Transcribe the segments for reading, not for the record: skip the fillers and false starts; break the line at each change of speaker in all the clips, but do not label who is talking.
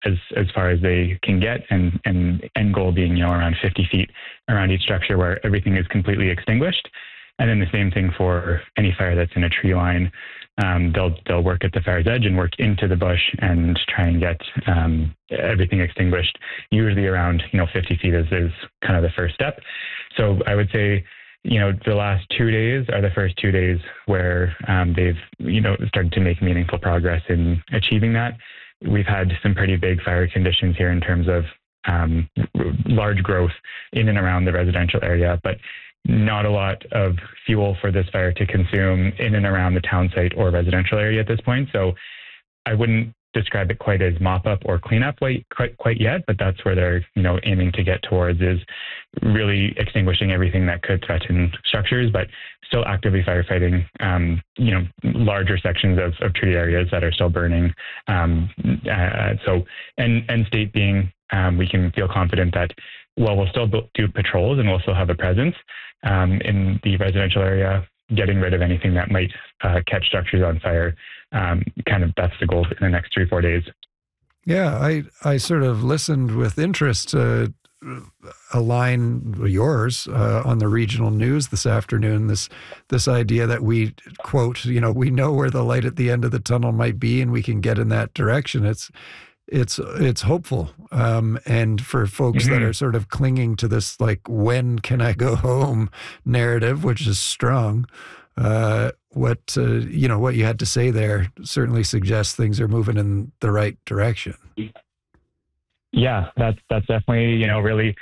as far as they can get, and end goal being, around 50 feet around each structure where everything is completely extinguished. And then the same thing for any fire that's in a tree line. They'll work at the fire's edge and work into the bush and try and get everything extinguished. Usually around 50 feet is kind of the first step. So I would say the last 2 days are the first 2 days where they've started to make meaningful progress in achieving that. We've had some pretty big fire conditions here in terms of large growth in and around the residential area, but not a lot of fuel for this fire to consume in and around the town site or residential area at this point. So I wouldn't describe it quite as mop up or cleanup quite yet, but that's where they're aiming to get towards, is really extinguishing everything that could threaten structures, but still actively firefighting larger sections of tree areas that are still burning. So end state being, we can feel confident that we'll still do patrols and we'll still have a presence in the residential area, getting rid of anything that might catch structures on fire. That's the goal in the next 3-4 days.
Yeah, I sort of listened with interest to a line yours on the regional news this afternoon, this idea that we, quote, we know where the light at the end of the tunnel might be and we can get in that direction. It's hopeful. And for folks that are sort of clinging to this, like, when can I go home narrative, which is strong, what you had to say there certainly suggests things are moving in the right direction.
Yeah, that's definitely, really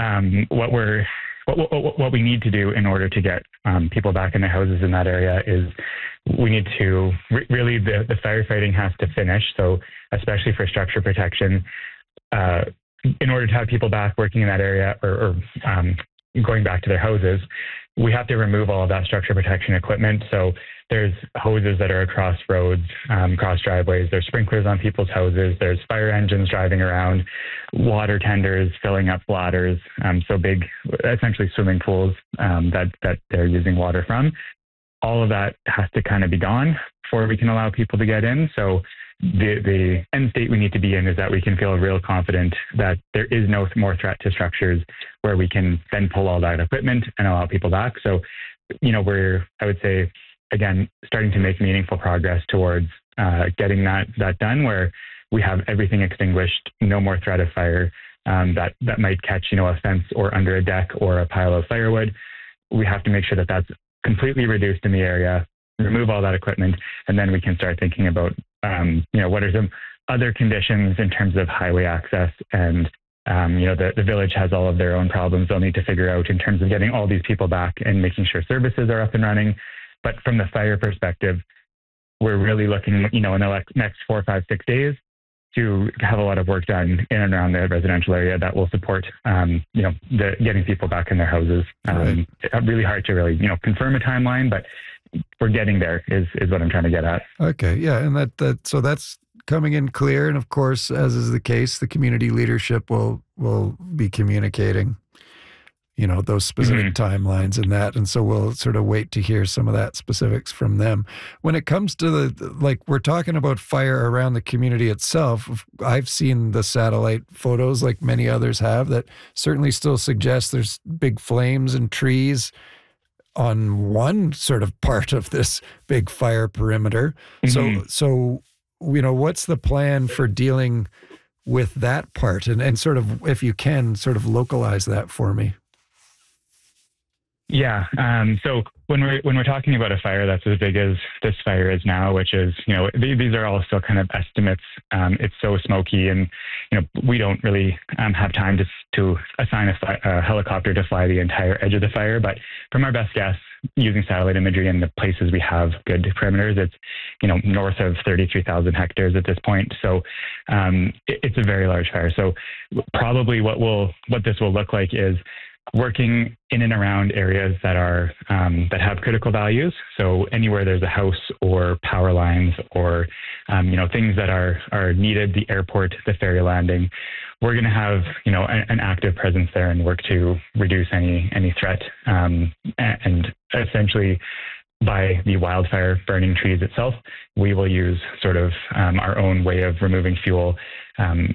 what we need to do in order to get people back in their houses in that area is we need to really, the firefighting has to finish. So especially for structure protection, in order to have people back working in that area or going back to their houses, we have to remove all of that structure protection equipment. So there's hoses that are across roads, across driveways. There's sprinklers on people's houses. There's fire engines driving around, water tenders filling up bladders. So big, essentially swimming pools that they're using water from. All of that has to kind of be gone before we can allow people to get in. So the end state we need to be in is that we can feel real confident that there is no more threat to structures, where we can then pull all that equipment and allow people back. So, we're, I would say, again, starting to make meaningful progress towards getting that done, where we have everything extinguished, no more threat of fire that might catch, a fence or under a deck or a pile of firewood. We have to make sure that that's completely reduced in the area, remove all that equipment, and then we can start thinking about what are some other conditions in terms of highway access. And, the village has all of their own problems they'll need to figure out in terms of getting all these people back and making sure services are up and running. But from the fire perspective, we're really looking, in the next 4, 5, 6 days to have a lot of work done in and around the residential area that will support, the getting people back in their houses.
Right.
Really hard to really, confirm a timeline, but we're getting there is what I'm trying to get at.
Okay. Yeah. And so that's coming in clear. And of course, as is the case, the community leadership will be communicating, those specific timelines and that. And so we'll sort of wait to hear some of that specifics from them. When it comes to we're talking about fire around the community itself, I've seen the satellite photos, like many others have, that certainly still suggest there's big flames and trees on one sort of part of this big fire perimeter. So what's the plan for dealing with that part? And sort of, if you can, sort of localize that for me.
Yeah. So when we're talking about a fire that's as big as this fire is now, which is, these are all still kind of estimates. It's so smoky, and, we don't really have time to assign a helicopter to fly the entire edge of the fire. But from our best guess, using satellite imagery and the places we have good perimeters, it's, north of 33,000 hectares at this point. So it's a very large fire. So probably what this will look like is working in and around areas that are that have critical values. So anywhere there's a house or power lines or things that are needed, the airport, the ferry landing, we're going to have an active presence there and work to reduce any threat. And essentially, by the wildfire burning trees itself, we will use sort of our own way of removing fuel